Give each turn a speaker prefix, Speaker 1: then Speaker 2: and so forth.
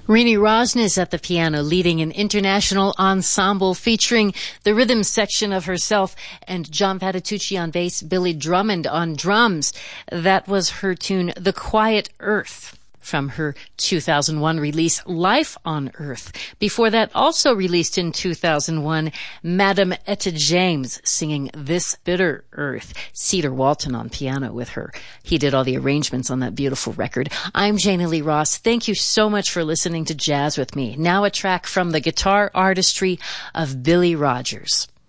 Speaker 1: Rini Rosnes at the piano, leading an international ensemble featuring the rhythm section of herself and John Patitucci on bass, Billy Drummond on drums. That was her tune, The Quiet Earth, from her 2001 release, Life on Earth. Before that, also released in 2001, Madame Etta James singing This Bitter Earth. Cedar Walton on piano with her. He did all the arrangements on that beautiful record. I'm Jana Lee Ross. Thank you so much for listening to Jazz with me. Now a track from the guitar artistry of Billy Rogers.